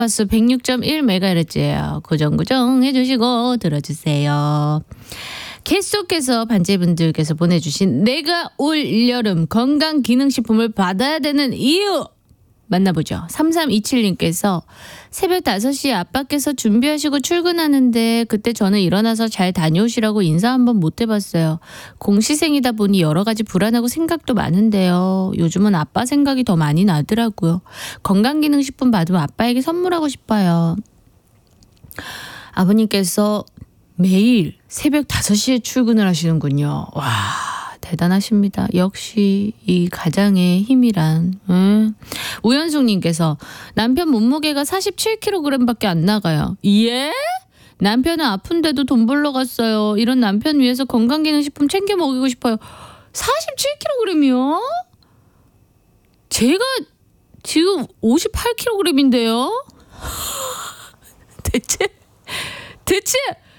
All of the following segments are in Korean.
마스 106.1MHz예요. 고정 해주시고 들어주세요. 계속해서 반제분들께서 보내주신 내가 올 여름 건강기능식품을 받아야 되는 이유 만나보죠. 3327님께서 새벽 5시에 아빠께서 준비하시고 출근하는데 그때 저는 일어나서 잘 다녀오시라고 인사 한번 못 해봤어요. 공시생이다 보니 여러 가지 불안하고 생각도 많은데요. 요즘은 아빠 생각이 더 많이 나더라고요. 건강기능식품 받으면 아빠에게 선물하고 싶어요. 아버님께서 매일 새벽 5시에 출근을 하시는군요. 와, 대단하십니다. 역시 이 가장의 힘이란. 우현숙님께서 남편 몸무게가 47kg밖에 안 나가요. 예? 남편은 아픈데도 돈 벌러 갔어요. 이런 남편 위해서 건강기능식품 챙겨 먹이고 싶어요. 47kg이요? 제가 지금 58kg인데요. 대체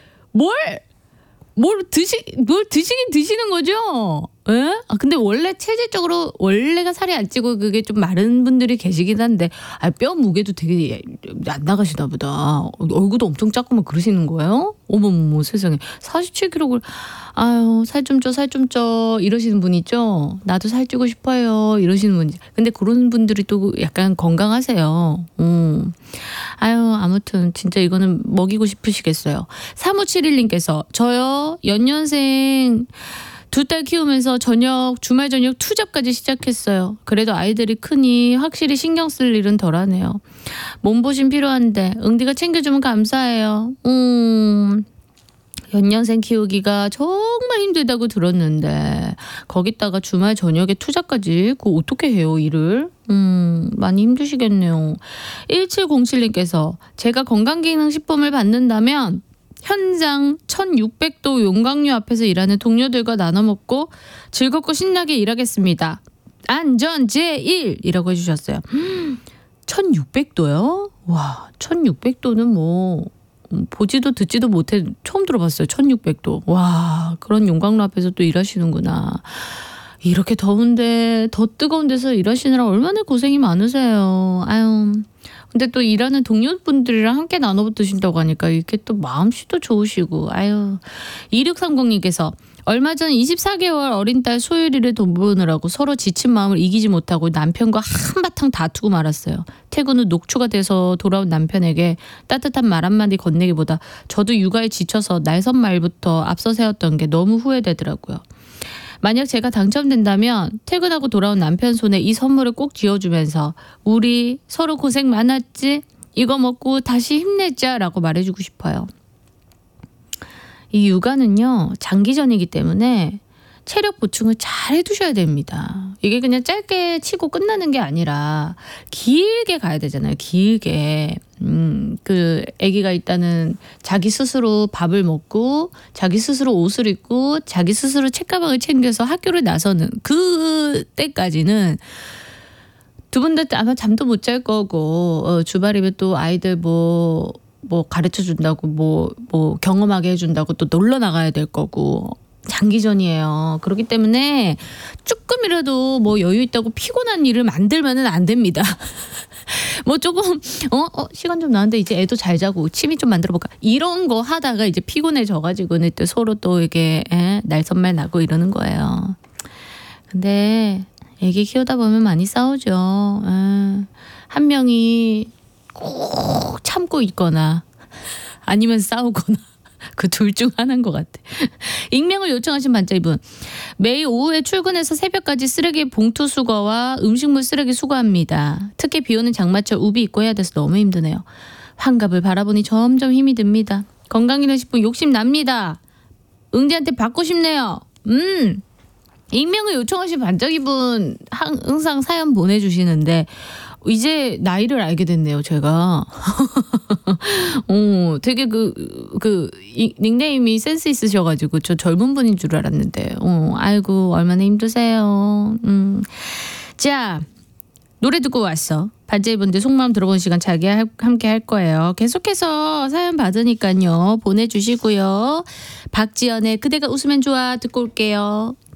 뭘 드시긴 드시는 거죠? 예? 근데 원래 체질적으로 원래가 살이 안 찌고 그게 좀 마른 분들이 계시긴 한데 뼈 무게도 되게 안 나가시나 보다. 얼굴도 엄청 작고 막 그러시는 거예요? 어머머머 세상에. 47kg 아유 살 좀 쪄 이러시는 분 있죠? 나도 살 찌고 싶어요 이러시는 분. 근데 그런 분들이 또 약간 건강하세요. 아유 아무튼 진짜 이거는 먹이고 싶으시겠어요. 3571님께서 저요 연년생 2딸 키우면서 주말 저녁 투잡까지 시작했어요. 그래도 아이들이 크니 확실히 신경 쓸 일은 덜하네요. 몸보신 필요한데 응디가 챙겨주면 감사해요. 연년생 키우기가 정말 힘들다고 들었는데 거기다가 주말 저녁에 투잡까지 그거 어떻게 해요 일을? 많이 힘드시겠네요. 1707님께서 제가 건강기능식품을 받는다면 현장 1600도 용광로 앞에서 일하는 동료들과 나눠 먹고 즐겁고 신나게 일하겠습니다. 안전 제1이라고 해주셨어요. 1600도요? 와 1600도는 뭐 보지도 듣지도 못해 처음 들어봤어요. 1600도. 와 그런 용광로 앞에서 또 일하시는구나. 이렇게 더운데 더 뜨거운 데서 일하시느라 얼마나 고생이 많으세요. 아유 근데 또 일하는 동료분들이랑 함께 나눠 드신다고 하니까 이렇게 또 마음씨도 좋으시고 아유 2630님께서 얼마 전 24개월 어린 딸 소율이를 돌보느라고 서로 지친 마음을 이기지 못하고 남편과 한바탕 다투고 말았어요. 퇴근 후 녹초가 돼서 돌아온 남편에게 따뜻한 말 한마디 건네기보다 저도 육아에 지쳐서 날선말부터 앞서 세웠던 게 너무 후회되더라고요. 만약 제가 당첨된다면 퇴근하고 돌아온 남편 손에 이 선물을 꼭 쥐어주면서 우리 서로 고생 많았지? 이거 먹고 다시 힘내자 라고 말해주고 싶어요. 이 육아는요 장기전이기 때문에 체력 보충을 잘 해두셔야 됩니다. 이게 그냥 짧게 치고 끝나는 게 아니라 길게 가야 되잖아요. 길게. 그 아기가 일단은 자기 스스로 밥을 먹고 자기 스스로 옷을 입고 자기 스스로 책가방을 챙겨서 학교를 나서는 그 때까지는 두 분 다 아마 잠도 못 잘 거고 주말이면 또 아이들 뭐 가르쳐 준다고 뭐 경험하게 해준다고 또 놀러 나가야 될 거고 장기전이에요. 그렇기 때문에 조금이라도 뭐 여유 있다고 피곤한 일을 만들면은 안 됩니다. 뭐 조금 시간 좀 나는데 이제 애도 잘 자고 취미 좀 만들어 볼까 이런 거 하다가 이제 피곤해져가지고는 또 서로 또 이게 날선말 나고 이러는 거예요. 근데 애기 키우다 보면 많이 싸우죠. 한 명이 꼭 참고 있거나 아니면 싸우거나 그 둘 중 하나인 것 같아. 익명을 요청하신 반짝이분. 매일 오후에 출근해서 새벽까지 쓰레기 봉투 수거와 음식물 쓰레기 수거합니다. 특히 비오는 장마철 우비 입고 해야 돼서 너무 힘드네요. 환갑을 바라보니 점점 힘이 듭니다. 건강기능식품 욕심납니다. 응디한테 받고 싶네요. 익명을 요청하신 반짝이분 항상 사연 보내주시는데 이제 나이를 알게 됐네요, 제가. 되게 닉네임이 센스 있으셔가지고 저 젊은 분인 줄 알았는데, 아이고 얼마나 힘드세요. 자, 노래 듣고 왔어. 반제이분들 속마음 들어보는 시간 함께 할 거예요. 계속해서 사연 받으니까요, 보내주시고요. 박지연의 그대가 웃으면 좋아 듣고 올게요.